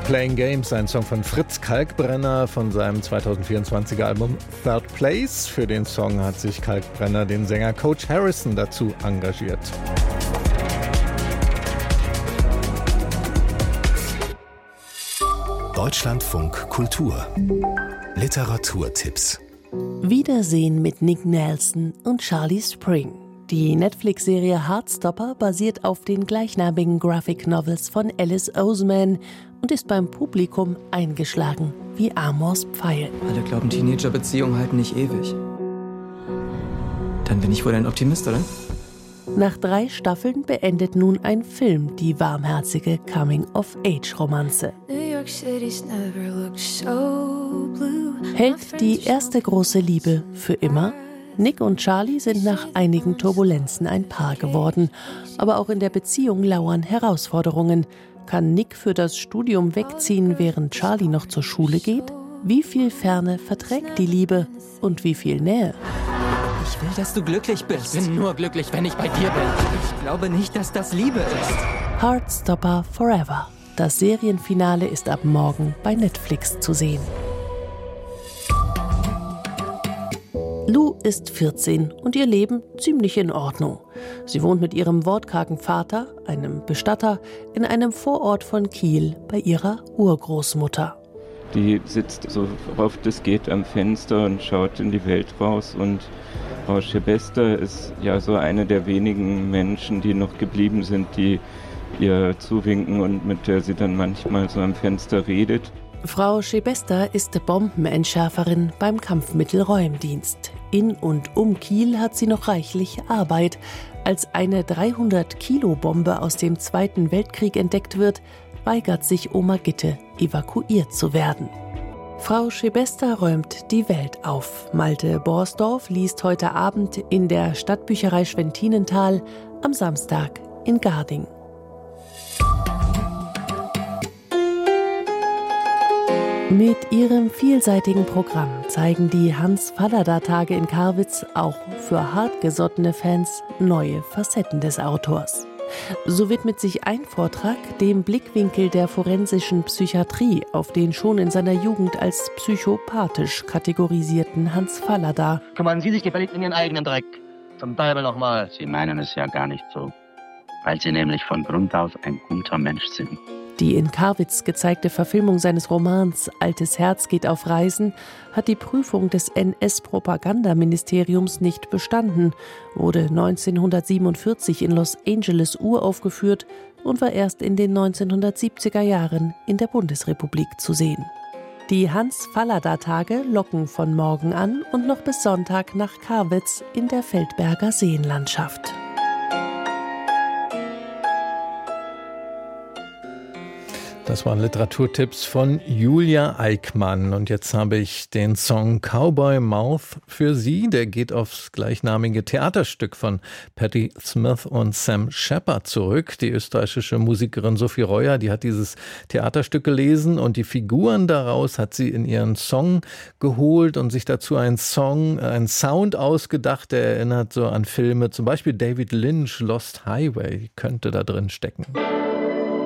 Playing Games, ein Song von Fritz Kalkbrenner von seinem 2024er Album Third Place. Für den Song hat sich Kalkbrenner den Sänger Coach Harrison dazu engagiert. Deutschlandfunk Kultur Literaturtipps. Wiedersehen mit Nick Nelson und Charlie Spring. Die Netflix-Serie Heartstopper basiert auf den gleichnamigen Graphic Novels von Alice Oseman und ist beim Publikum eingeschlagen wie Amors Pfeil. Alle glauben, Teenager-Beziehungen halten nicht ewig. Dann bin ich wohl ein Optimist, oder? Nach 3 Staffeln beendet nun ein Film die warmherzige Coming-of-Age-Romanze. Hält die erste große Liebe für immer? Nick und Charlie sind nach einigen Turbulenzen ein Paar geworden. Aber auch in der Beziehung lauern Herausforderungen. Kann Nick für das Studium wegziehen, während Charlie noch zur Schule geht? Wie viel Ferne verträgt die Liebe und wie viel Nähe? Ich will, dass du glücklich bist. Ich bin nur glücklich, wenn ich bei dir bin. Ich glaube nicht, dass das Liebe ist. Heartstopper Forever. Das Serienfinale ist ab morgen bei Netflix zu sehen. Lou ist 14 und ihr Leben ziemlich in Ordnung. Sie wohnt mit ihrem wortkargen Vater, einem Bestatter, in einem Vorort von Kiel bei ihrer Urgroßmutter. Die sitzt so oft es geht am Fenster und schaut in die Welt raus. Und Frau Schebester ist ja so eine der wenigen Menschen, die noch geblieben sind, die ihr zuwinken und mit der sie dann manchmal so am Fenster redet. Frau Schebester ist Bombenentschärferin beim Kampfmittelräumdienst. In und um Kiel hat sie noch reichlich Arbeit. Als eine 300-Kilo-Bombe aus dem Zweiten Weltkrieg entdeckt wird, weigert sich Oma Gitte, evakuiert zu werden. Frau Schebester räumt die Welt auf. Malte Borsdorf liest heute Abend in der Stadtbücherei Schwentinental, am Samstag in Garding. Mit ihrem vielseitigen Programm zeigen die Hans-Fallada-Tage in Karwitz auch für hartgesottene Fans neue Facetten des Autors. So widmet sich ein Vortrag dem Blickwinkel der forensischen Psychiatrie auf den schon in seiner Jugend als psychopathisch kategorisierten Hans Fallada. Kümmern Sie sich gefälligst in Ihren eigenen Dreck. Zum Teufel nochmal. Sie meinen es ja gar nicht so, weil Sie nämlich von Grund auf ein guter Mensch sind. Die in Karwitz gezeigte Verfilmung seines Romans Altes Herz geht auf Reisen hat die Prüfung des NS-Propagandaministeriums nicht bestanden, wurde 1947 in Los Angeles uraufgeführt und war erst in den 1970er Jahren in der Bundesrepublik zu sehen. Die Hans-Fallada-Tage locken von morgen an und noch bis Sonntag nach Karwitz in der Feldberger Seenlandschaft. Das waren Literaturtipps von Julia Eickmann. Und jetzt habe ich den Song Cowboy Mouth für Sie. Der geht aufs gleichnamige Theaterstück von Patti Smith und Sam Shepard zurück. Die österreichische Musikerin Sophie Reuer, die hat dieses Theaterstück gelesen und die Figuren daraus hat sie in ihren Song geholt und sich dazu einen Sound ausgedacht, der erinnert so an Filme, zum Beispiel David Lynch, Lost Highway, könnte da drin stecken.